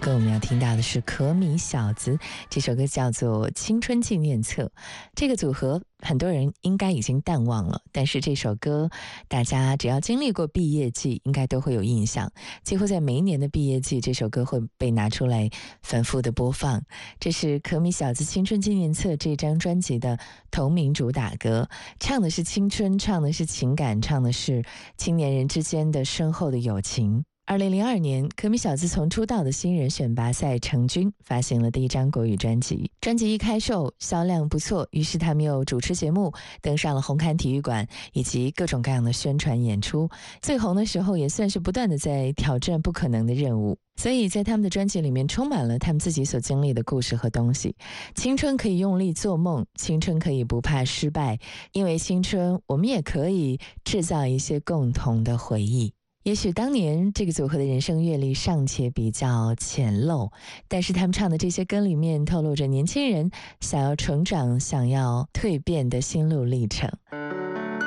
歌我们要听到的是可米小子，这首歌叫做《青春纪念册》。这个组合很多人应该已经淡忘了，但是这首歌大家只要经历过毕业季应该都会有印象，几乎在每一年的毕业季这首歌会被拿出来反复的播放。这是可米小子青春纪念册这张专辑的同名主打歌，唱的是青春，唱的是情感，唱的是青年人之间的深厚的友情。2002年，可米小子从出道的新人选拔赛成军，发行了第一张国语专辑。专辑一开售，销量不错，于是他们又主持节目，登上了红磡体育馆，以及各种各样的宣传演出。最红的时候，也算是不断的在挑战不可能的任务。所以在他们的专辑里面充满了他们自己所经历的故事和东西。青春可以用力做梦，青春可以不怕失败，因为青春我们也可以制造一些共同的回忆。也许当年这个组合的人生阅历尚且比较浅陋，但是他们唱的这些歌里面透露着年轻人想要成长、想要蜕变的心路历程。